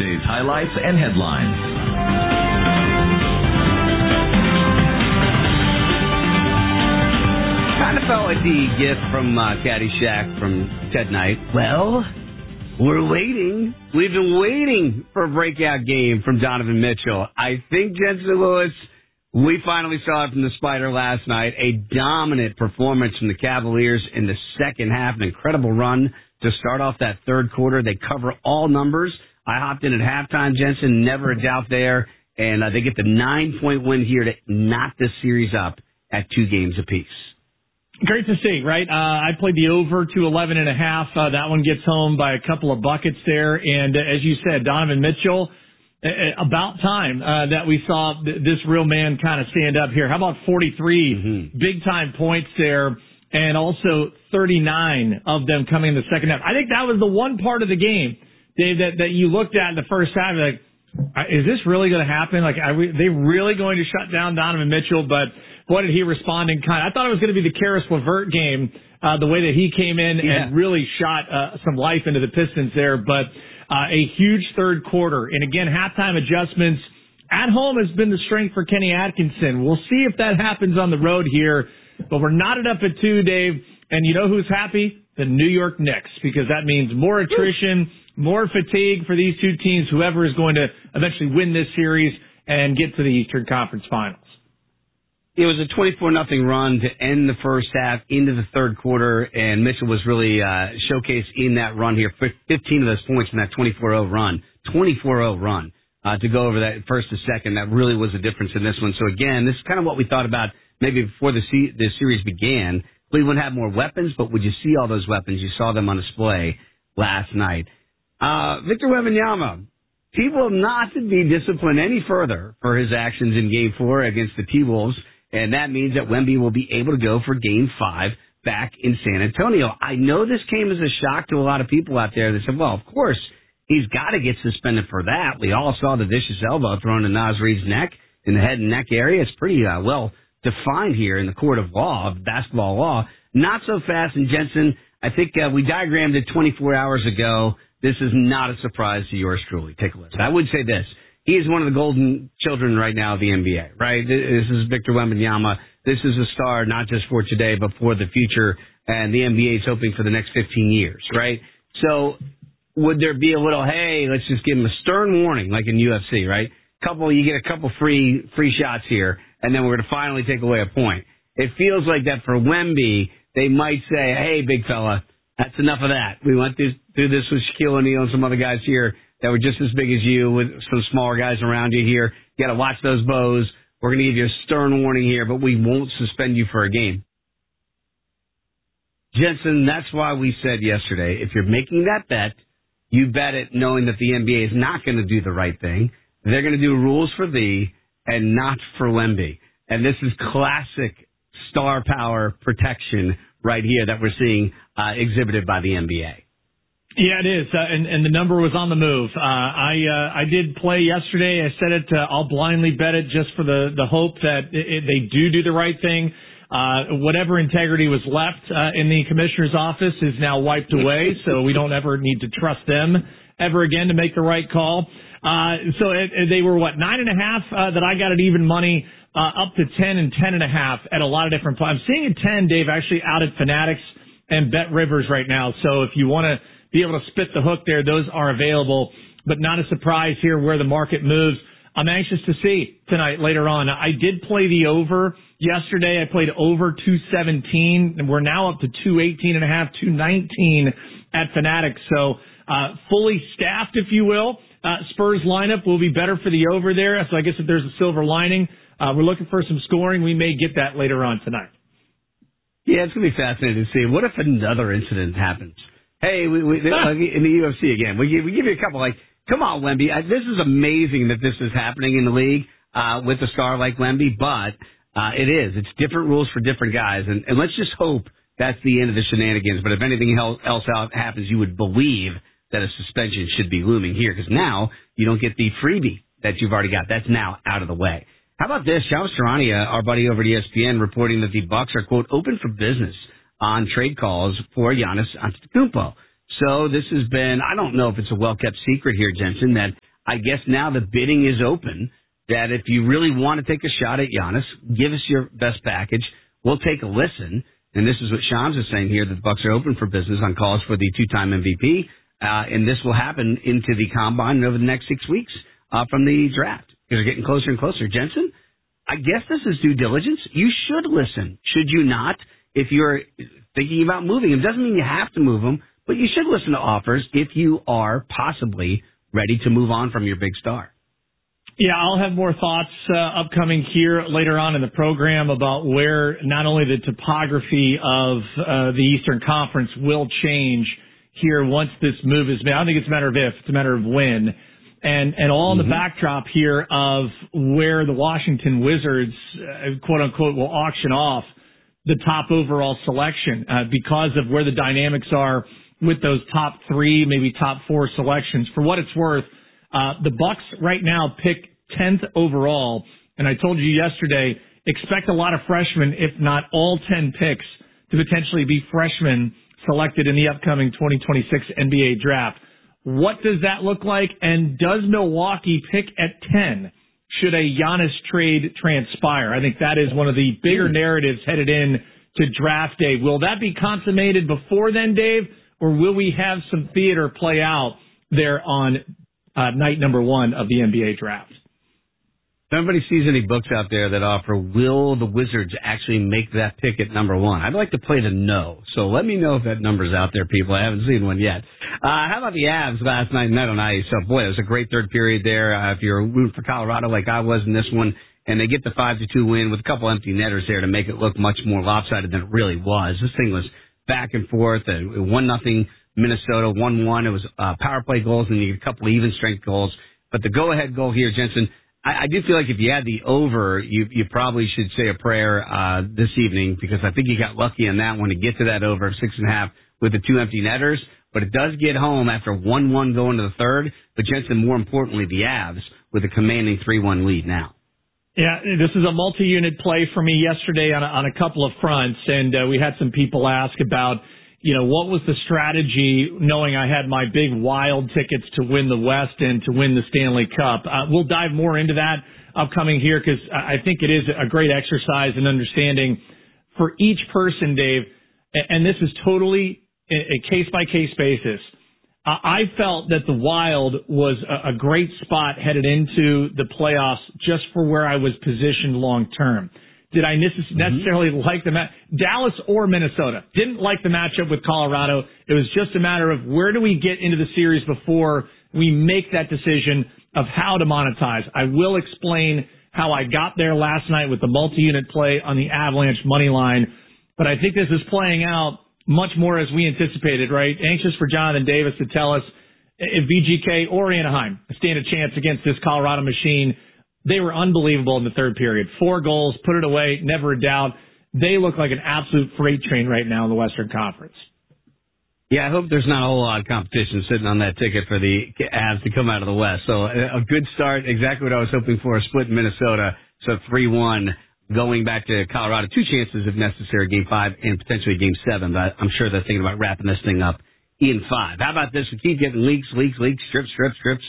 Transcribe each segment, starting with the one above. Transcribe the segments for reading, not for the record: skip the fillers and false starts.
day's highlights and headlines. Kind of felt like the gift from Caddyshack from Ted Knight. Well, we're waiting. We've been waiting for a breakout game from Donovan Mitchell. I think, Jensen Lewis, we finally saw it from the Spider last night. A dominant performance from the Cavaliers in the second half. An incredible run to start off that third quarter. They cover all numbers. I hopped in at halftime, Jensen. Never a doubt there. And they get the 9-point win here to knock this series up at 2 games apiece. Great to see, right? I played the over to 11.5. That one gets home by a couple of buckets there. And as you said, Donovan Mitchell, about time that we saw this real man kind of stand up here. How about 43 big-time points there, and also 39 of them coming in the second half? I think that was the one part of the game, Dave, that you looked at in the first half, like, is this really going to happen? Like, are they really going to shut down Donovan Mitchell? But boy, did he respond in kind. I thought it was going to be the Karis LeVert game, the way that he came in and really shot some life into the Pistons there. But a huge third quarter. And again, halftime adjustments at home has been the strength for Kenny Atkinson. We'll see if that happens on the road here. But we're knotted up at 2, Dave. And you know who's happy? The New York Knicks, because that means more attrition, more fatigue for these two teams, whoever is going to eventually win this series and get to the Eastern Conference Finals. It was a 24-0 run to end the first half into the third quarter, and Mitchell was really showcased in that run here. 15 of those points in that 24-0 run. 24-0 run to go over that first to second. That really was a difference in this one. So, again, this is kind of what we thought about maybe before the series began. Cleveland had more weapons, but would you see all those weapons? You saw them on display last night. Victor Wembanyama, he will not be disciplined any further for his actions in Game 4 against the T-Wolves. And that means that Wemby will be able to go for Game 5 back in San Antonio. I know this came as a shock to a lot of people out there that said, well, of course, he's got to get suspended for that. We all saw the vicious elbow thrown to Naz Reid's neck in the head and neck area. It's pretty well defined here in the court of law, of basketball law. Not so fast. And Jensen, I think we diagrammed it 24 hours ago. This is not a surprise to yours truly. Take a listen. I would say this. He is one of the golden children right now of the NBA, right? This is Victor Wembanyama. This is a star not just for today, but for the future. And the NBA is hoping for the next 15 years, right? So would there be a little, hey, let's just give him a stern warning, like in UFC, right? You get a couple free shots here, and then we're going to finally take away a point. It feels like that for Wemby, they might say, hey, big fella, that's enough of that. We went through this with Shaquille O'Neal and some other guys here that were just as big as you with some smaller guys around you here. You got to watch those bows. We're going to give you a stern warning here, but we won't suspend you for a game. Jensen, that's why we said yesterday, if you're making that bet, you bet it knowing that the NBA is not going to do the right thing. They're going to do rules for thee and not for Wemby. And this is classic star power protection right here that we're seeing exhibited by the NBA. Yeah, it is, and the number was on the move. I did play yesterday. I said it. I'll blindly bet it just for the hope that they do the right thing. Whatever integrity was left in the commissioner's office is now wiped away, so we don't ever need to trust them ever again to make the right call. So they were, 9.5 that I got at even money, up to 10 and 10.5 at a lot of different places. I'm seeing a 10, Dave, actually out at Fanatics and Bet Rivers right now. So if you want to be able to spit the hook there, those are available, but not a surprise here where the market moves. I'm anxious to see tonight later on. I did play the over yesterday. I played over 217, and we're now up to 218.5, 219 at Fanatics. So fully staffed, if you will. Spurs lineup will be better for the over there. So I guess if there's a silver lining, we're looking for some scoring. We may get that later on tonight. Yeah, it's going to be fascinating to see. What if another incident happens? Hey, we like in the UFC again, we give you a couple, like, come on, Wemby. This is amazing that this is happening in the league with a star like Wemby, but it is. It's different rules for different guys, and let's just hope that's the end of the shenanigans. But if anything else happens, you would believe that a suspension should be looming here, because now you don't get the freebie that you've already got. That's now out of the way. How about this? Shams Charania, our buddy over at ESPN, reporting that the Bucks are, quote, open for business on trade calls for Giannis Antetokounmpo. So this has been, I don't know if it's a well-kept secret here, Jensen, that I guess now the bidding is open that if you really want to take a shot at Giannis, give us your best package. We'll take a listen. And this is what Shams is saying here, that the Bucks are open for business on calls for the two-time MVP. And this will happen into the combine and over the next 6 weeks from the draft. Because they're getting closer and closer. Jensen, I guess this is due diligence. You should listen, should you not? If you're thinking about moving him, doesn't mean you have to move him, but you should listen to offers if you are possibly ready to move on from your big star. Yeah, I'll have more thoughts upcoming here later on in the program about where not only the topography of the Eastern Conference will change here once this move is made. I don't think it's a matter of if, it's a matter of when. And all in the backdrop here of where the Washington Wizards, quote unquote, will auction off the top overall selection because of where the dynamics are with those top 3, maybe top 4 selections. For what it's worth, the Bucks right now pick 10th overall, and I told you yesterday, expect a lot of freshmen, if not all 10 picks, to potentially be freshmen selected in the upcoming 2026 NBA draft. What does that look like, and does Milwaukee pick at 10 should a Giannis trade transpire? I think that is one of the bigger narratives headed in to draft day. Will that be consummated before then, Dave, or will we have some theater play out there on night number 1 of the NBA draft? If anybody sees any books out there that offer, will the Wizards actually make that pick at number 1? I'd like to play the no. So let me know if that number's out there, people. I haven't seen one yet. How about the Avs last night on ice? So, boy, it was a great third period there. If you're rooting for Colorado like I was in this one, and they get the 5-2 win with a couple empty netters there to make it look much more lopsided than it really was. This thing was back and forth. 1-0 Minnesota, 1-1. It was power play goals, and you get a couple of even strength goals. But the go-ahead goal here, Jensen, I do feel like if you had the over, you probably should say a prayer this evening, because I think you got lucky on that one to get to that over of 6.5 with the 2 empty netters. But it does get home after 1-1 going to the third. But Jensen, more importantly, the Avs with a commanding 3-1 lead now. Yeah, this is a multi-unit play for me yesterday on a couple of fronts, and we had some people ask about, what was the strategy knowing I had my big wild tickets to win the West and to win the Stanley Cup. We'll dive more into that upcoming here, because I think it is a great exercise in understanding for each person, Dave, and this is totally a case-by-case basis. I felt that the Wild was a great spot headed into the playoffs just for where I was positioned long-term. Did I necessarily like the match? Dallas or Minnesota. Didn't like the matchup with Colorado. It was just a matter of where do we get into the series before we make that decision of how to monetize. I will explain how I got there last night with the multi-unit play on the Avalanche money line, but I think this is playing out much more as we anticipated, right? Anxious for Jonathan Davis to tell us if VGK or Anaheim stand a chance against this Colorado machine. They were unbelievable in the third period. 4 goals, put it away, never a doubt. They look like an absolute freight train right now in the Western Conference. Yeah, I hope there's not a whole lot of competition sitting on that ticket for the Avs to come out of the West. So a good start, exactly what I was hoping for, a split in Minnesota. So 3-1 going back to Colorado. 2 chances if necessary, Game 5 and potentially Game 7. But I'm sure they're thinking about wrapping this thing up in 5. How about this? We keep getting leaks, strips.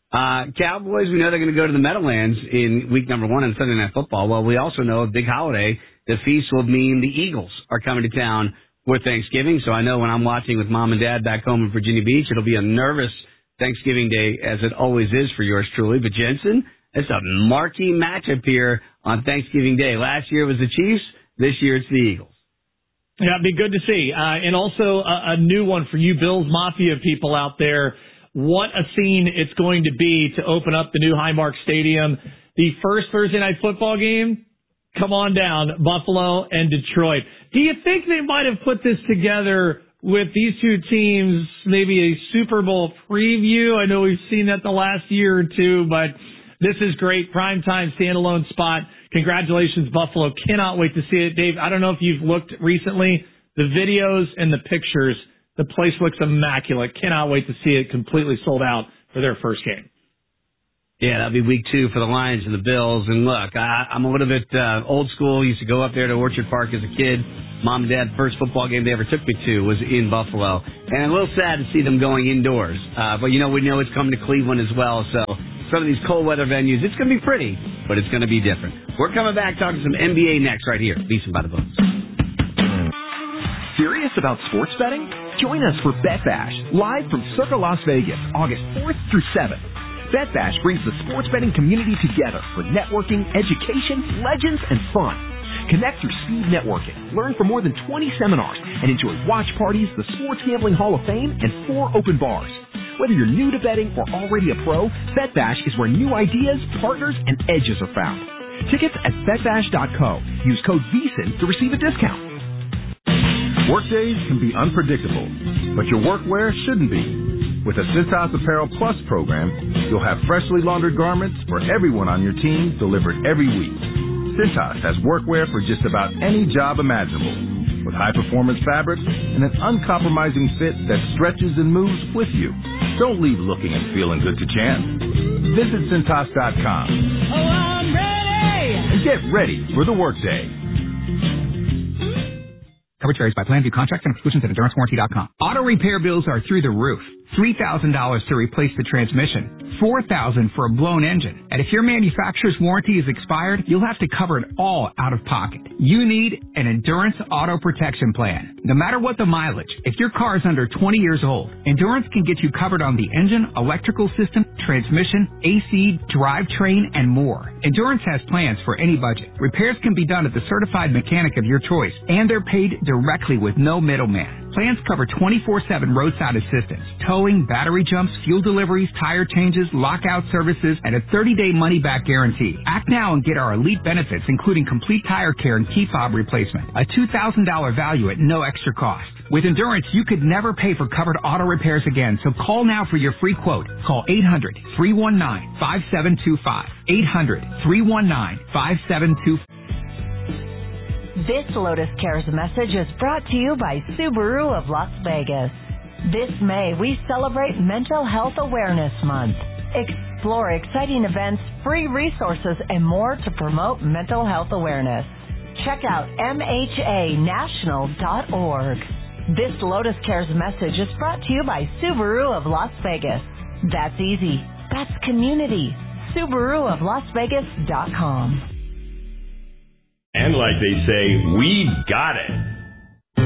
Cowboys, we know they're going to go to the Meadowlands in week number 1 on Sunday Night Football. Well, we also know a big holiday. The feast will mean the Eagles are coming to town for Thanksgiving. So I know when I'm watching with Mom and Dad back home in Virginia Beach, it'll be a nervous Thanksgiving day, as it always is for yours truly. But Jensen, it's a marquee matchup here on Thanksgiving Day. Last year it was the Chiefs. This year it's the Eagles. Yeah, it'd be good to see. And also a new one for you Bills Mafia people out there. What a scene it's going to be to open up the new Highmark Stadium. The first Thursday Night Football game, come on down, Buffalo and Detroit. Do you think they might have put this together with these two teams, maybe a Super Bowl preview? I know we've seen that the last year or two, but this is great. Primetime standalone spot. Congratulations, Buffalo. Cannot wait to see it. Dave, I don't know if you've looked recently. The videos and the pictures, the place looks immaculate. Cannot wait to see it completely sold out for their first game. Yeah, that'll be week 2 for the Lions and the Bills. And look, I'm a little bit old school. Used to go up there to Orchard Park as a kid. Mom and Dad, first football game they ever took me to was in Buffalo. And a little sad to see them going indoors. But we know it's coming to Cleveland as well. So some of these cold weather venues. It's going to be pretty, but it's going to be different. We're coming back talking some NBA next right here. Beason by the Bones. Serious about sports betting? Join us for Bet Bash, live from Circa Las Vegas, August 4th through 7th. Bet Bash brings the sports betting community together for networking, education, legends, and fun. Connect through speed networking, learn from more than 20 seminars, and enjoy watch parties, the Sports Gambling Hall of Fame, and 4 open bars. Whether you're new to betting or already a pro, Bet Bash is where new ideas, partners, and edges are found. Tickets at betbash.co. Use code VEASAN to receive a discount. Workdays can be unpredictable, but your workwear shouldn't be. With the Cintas Apparel Plus program, you'll have freshly laundered garments for everyone on your team delivered every week. Cintas has workwear for just about any job imaginable, with high-performance fabrics and an uncompromising fit that stretches and moves with you. Don't leave looking and feeling good to chance. Visit Cintas.com. Oh, I'm ready! And get ready for the workday. Coverage varies by plan. View contracts and exclusions at EnduranceWarranty.com. Auto repair bills are through the roof. $3,000 to replace the transmission. $4,000 for a blown engine. And if your manufacturer's warranty is expired, you'll have to cover it all out of pocket. You need an Endurance Auto Protection Plan. No matter what the mileage, if your car is under 20 years old, Endurance can get you covered on the engine, electrical system, transmission, AC, drivetrain, and more. Endurance has plans for any budget. Repairs can be done at the certified mechanic of your choice, and they're paid directly with no middleman. Plans cover 24/7 roadside assistance, towing, battery jumps, fuel deliveries, tire changes, lockout services, and a 30-day money-back guarantee. Act now and get our elite benefits, including complete tire care and key fob replacement. A $2,000 value at no extra cost. With Endurance, you could never pay for covered auto repairs again, so call now for your free quote. Call 800-319-5725. 800-319-5725. This Lotus Cares message is brought to you by Subaru of Las Vegas. This May, we celebrate Mental Health Awareness Month. Explore exciting events, free resources, and more to promote mental health awareness. Check out MHAnational.org. This Lotus Cares message is brought to you by Subaru of Las Vegas. That's easy. That's community. SubaruofLasVegas.com. And like they say, we got it.